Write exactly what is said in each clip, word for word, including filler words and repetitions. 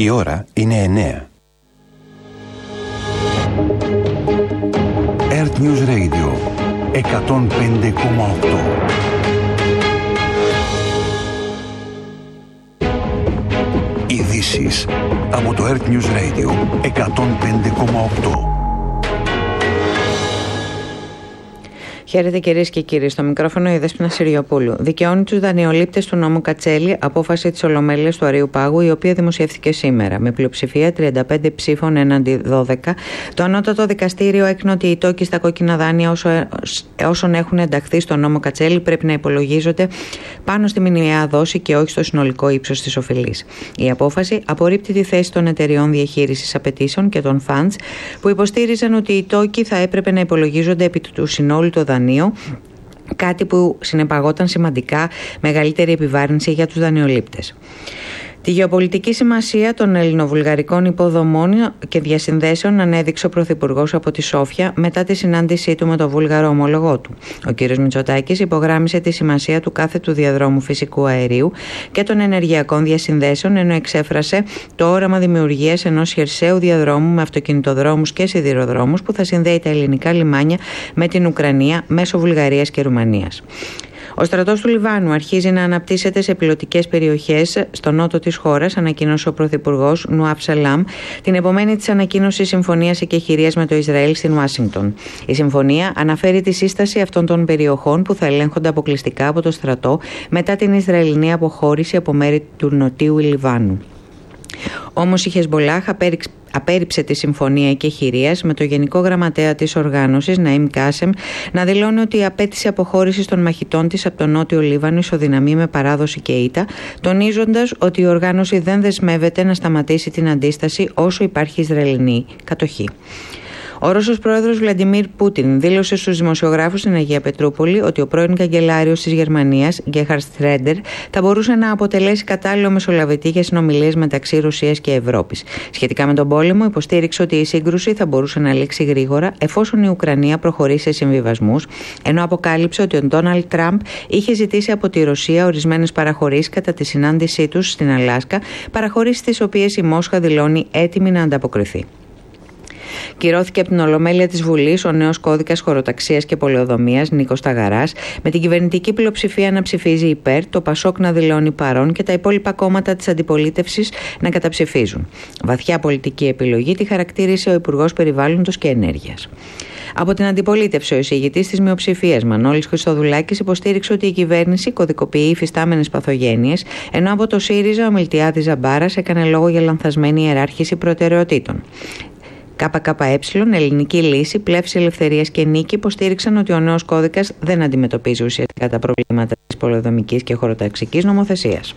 Η ώρα είναι εννέα. Earth News Radio εκατόν πέντε κόμμα οκτώ. Ειδήσεις από το Earth News Radio εκατόν πέντε κόμμα οκτώ. Χαίρετε κυρίες και κύριοι, στο μικρόφωνο η Δέσποινα Συριοπούλου. Δικαιώνει τους δανειολήπτες του νόμου Κατσέλη απόφαση της Ολομέλειας του Αρείου Πάγου, η οποία δημοσιεύθηκε σήμερα. Με πλειοψηφία τριάντα πέντε ψήφων έναντι δώδεκα, το Ανώτατο Δικαστήριο έκρινε ότι οι τόκοι στα κόκκινα δάνεια όσο, όσων έχουν ενταχθεί στο νόμο Κατσέλη πρέπει να υπολογίζονται πάνω στη μηνιαία δόση και όχι στο συνολικό ύψος της οφειλής. Η απόφαση απορρίπτει τη θέση των εταιριών διαχείρισης απαιτήσεων και των funds που υποστήριζαν ότι οι τόκοι θα έπρεπε να υπολογίζονται επί του συνόλου των δανείων. Κάτι που συνεπαγόταν σημαντικά μεγαλύτερη επιβάρυνση για τους δανειολήπτες. Τη γεωπολιτική σημασία των ελληνοβουλγαρικών υποδομών και διασυνδέσεων ανέδειξε ο Πρωθυπουργός από τη Σόφια μετά τη συνάντησή του με τον Βούλγαρο ομόλογό του. Ο κ. Μητσοτάκης υπογράμμισε τη σημασία του κάθετου διαδρόμου φυσικού αερίου και των ενεργειακών διασυνδέσεων, ενώ εξέφρασε το όραμα δημιουργίας ενός χερσαίου διαδρόμου με αυτοκινητοδρόμους και σιδηροδρόμους που θα συνδέει τα ελληνικά λιμάνια με την Ουκρανία μέσω Βουλγαρίας και Ρουμανίας. Ο στρατός του Λιβάνου αρχίζει να αναπτύσσεται σε πιλωτικές περιοχές στο νότο της χώρας, ανακοίνωσε ο Πρωθυπουργός Νουάφ Σαλάμ την επομένη της ανακοίνωσης συμφωνίας εκεχηρίας με το Ισραήλ στην Ουάσιγκτον. Η συμφωνία αναφέρει τη σύσταση αυτών των περιοχών που θα ελέγχονται αποκλειστικά από το στρατό μετά την Ισραηλινή αποχώρηση από μέρη του νοτίου Λιβάνου. Όμως η Χεσμπολάχ απέρριψε τη συμφωνία εκεχηρίας, με το Γενικό Γραμματέα της οργάνωσης, Ναΐμ Κάσεμ, να δηλώνει ότι η απέτηση αποχώρησης των μαχητών της από το νότιο Λίβανο ισοδυναμεί με παράδοση και ήττα, τονίζοντας ότι η οργάνωση δεν δεσμεύεται να σταματήσει την αντίσταση όσο υπάρχει Ισραηλινή κατοχή. Ο Ρώσος πρόεδρος Βλαντιμίρ Πούτιν δήλωσε στους δημοσιογράφους στην Αγία Πετρούπολη ότι ο πρώην καγκελάριος της Γερμανίας, Γκέχαρντ Σρέντερ, θα μπορούσε να αποτελέσει κατάλληλο μεσολαβητή για συνομιλίες μεταξύ Ρωσίας και Ευρώπης. Σχετικά με τον πόλεμο, υποστήριξε ότι η σύγκρουση θα μπορούσε να λήξει γρήγορα εφόσον η Ουκρανία προχωρήσει σε συμβιβασμούς, ενώ αποκάλυψε ότι ο Ντόναλντ Τραμπ είχε ζητήσει από τη Ρωσία ορισμένες παραχωρήσεις κατά τη συνάντησή τους στην Αλάσκα, παραχωρήσεις τις οποίες η Μόσχα δηλώνει έτοιμη να ανταποκριθεί. Κυρώθηκε από την Ολομέλεια της Βουλής ο νέος κώδικας χωροταξίας και πολεοδομίας Νίκος Ταγαράς, με την κυβερνητική πλειοψηφία να ψηφίζει υπέρ, το Πασόκ να δηλώνει παρόν και τα υπόλοιπα κόμματα της αντιπολίτευσης να καταψηφίζουν. Βαθιά πολιτική επιλογή τη χαρακτήρισε ο Υπουργός Περιβάλλοντος και Ενέργειας. Από την αντιπολίτευση, ο εισηγητής της μειοψηφίας Μανώλης Χριστοδουλάκης υποστήριξε ότι η κυβέρνηση κωδικοποιεί υφιστάμενες παθογένειες, ενώ από το ΣΥΡΙΖΑ ο Μιλτιάδης Ζαμπάρας έκανε λόγο για λανθασμένη ιεράρχηση προτεραιοτήτων. ΚΚΕ, Ελληνική Λύση, Πλεύση Ελευθερίας και Νίκη υποστήριξαν ότι ο νέος κώδικας δεν αντιμετωπίζει ουσιαστικά τα προβλήματα της πολεοδομικής και χωροταξικής νομοθεσίας.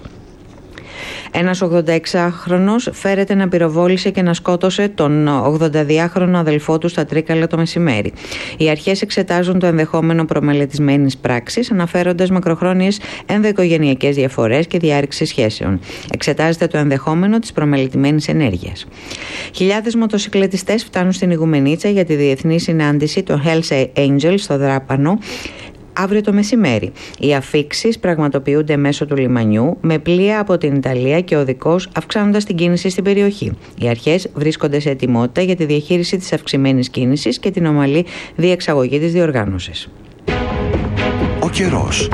Ένας ογδονταεξάχρονος φέρεται να πυροβόλησε και να σκότωσε τον ογδονταδυάχρονο αδελφό του στα Τρίκαλα το μεσημέρι. Οι αρχές εξετάζουν το ενδεχόμενο προμελετισμένης πράξης, αναφέροντας μακροχρόνιες ενδοοικογενειακές διαφορές και διάρρηξη σχέσεων. Εξετάζεται το ενδεχόμενο της προμελετημένης ενέργειας. Χιλιάδες μοτοσυκλετιστές φτάνουν στην Ιγουμενίτσα για τη διεθνή συνάντηση των Hells Angels στο Δράπανο αύριο το μεσημέρι. Οι αφίξεις πραγματοποιούνται μέσω του λιμανιού με πλοία από την Ιταλία και οδικός, αυξάνοντας την κίνηση στην περιοχή. Οι αρχές βρίσκονται σε ετοιμότητα για τη διαχείριση της αυξημένης κίνησης και την ομαλή διεξαγωγή της διοργάνωσης. Ο καιρός.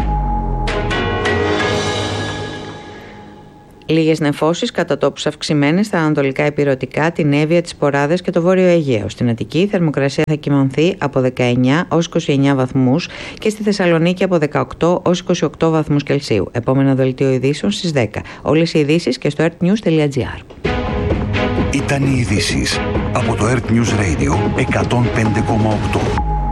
Λίγες νεφώσεις, κατά τόπους αυξημένες στα ανατολικά ηπειρωτικά, την Εύβοια, τις Ποράδες και το Βόρειο Αιγαίο. Στην Αττική η θερμοκρασία θα κυμανθεί από δεκαεννιά ως είκοσι εννιά βαθμούς και στη Θεσσαλονίκη από δεκαοκτώ ως είκοσι οκτώ βαθμούς Κελσίου. Επόμενο δελτίο ειδήσεων στις δέκα. Όλες οι ειδήσεις και στο earthnews τελεία gr. Ήταν οι ειδήσεις από το Earth News Radio εκατόν πέντε κόμμα οκτώ.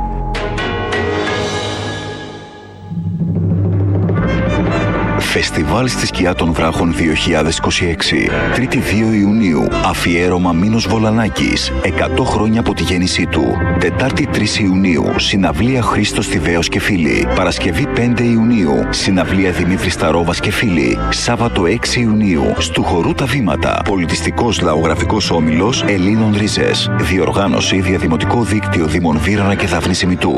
Φεστιβάλ στη Σκιά των Βράχων δύο χιλιάδες είκοσι έξι. Τρίτη δύο Ιουνίου. Αφιέρωμα Μίνος Βολανάκης. εκατό χρόνια από τη γέννησή του. Τετάρτη τρεις Ιουνίου. Συναυλία Χρήστος Τιβαίος και φίλοι. Παρασκευή πέντε Ιουνίου. Συναυλία Δημήτρης Ταρόβας και φίλοι. Σάββατο έξι Ιουνίου. Στου Χορού τα Βήματα. Πολιτιστικός λαογραφικός όμιλος Ελλήνων Ρίζες. Διοργάνωση Διαδημοτικό Δίκτυο Δήμων Βύρωνα και Δαφνής Ημιτού.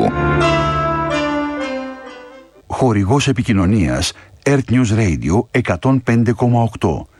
Χορηγός επικοινωνίας Earth News Radio εκατόν πέντε κόμμα οκτώ.